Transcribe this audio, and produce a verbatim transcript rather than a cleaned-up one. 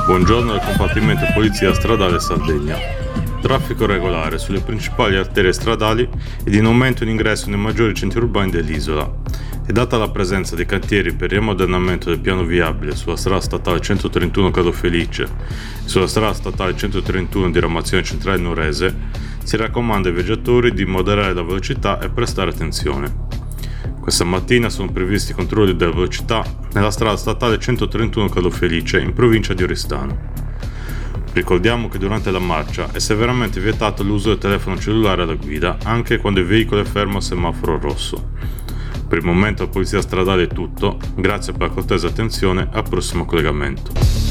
Buongiorno dal compartimento Polizia Stradale Sardegna. Traffico regolare sulle principali arterie stradali ed in aumento in ingresso nei maggiori centri urbani dell'isola. E data la presenza dei cantieri per il riammodernamento del piano viabile sulla strada statale centotrentuno Caso Felice e sulla strada statale centotrentuno di Ramazione Centrale Nuorese, si raccomanda ai viaggiatori di moderare la velocità e prestare attenzione. Questa mattina sono previsti controlli della velocità nella strada statale centotrentuno Caso Felice in provincia di Oristano. Ricordiamo che durante la marcia è severamente vietato l'uso del telefono cellulare alla guida, anche quando il veicolo è fermo a semaforo rosso. Per il momento la Polizia Stradale è tutto, grazie per la cortese attenzione, al prossimo collegamento.